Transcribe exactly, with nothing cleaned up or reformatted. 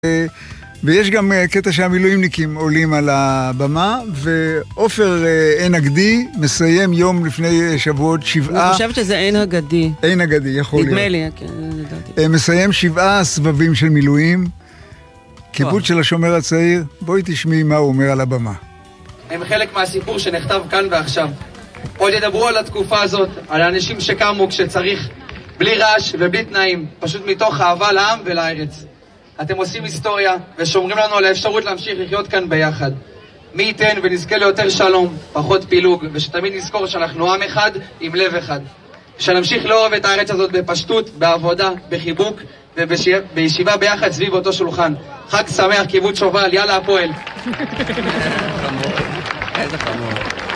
ויש גם קטע שהמילואימניקים עולים על הבמה, ואופר עין אגדי מסיים יום לפני שבועות שבעה... אני חושבת שזה עין אגדי. עין אגדי, יכול להיות. נדמה לי, כן, לדעתי. מסיים שבעה סבבים של מילואים, קיבוץ של השומר הצעיר, בואי תשמעי מה הוא אומר על הבמה. הם חלק מהסיפור שנכתב כאן ועכשיו. עוד ידברו על התקופה הזאת, על האנשים שקמו כשצריך, בלי רעש ובלי תנאים, פשוט מתוך אהבה לעם ולארץ. אתם עושים היסטוריה ושומרים לנו על האפשרות להמשיך לחיות כאן ביחד. מי ייתן ונזכה ליותר שלום, פחות פילוג, ושתמיד נזכור שאנחנו עם אחד עם לב אחד. שנמשיך לאהוב את הארץ הזאת בפשטות, בעבודה, בחיבוק ובישיבה ביחד סביב אותו שולחן. חג שמח, קיבוץ שובל, יאללה הפועל. איזה חמור.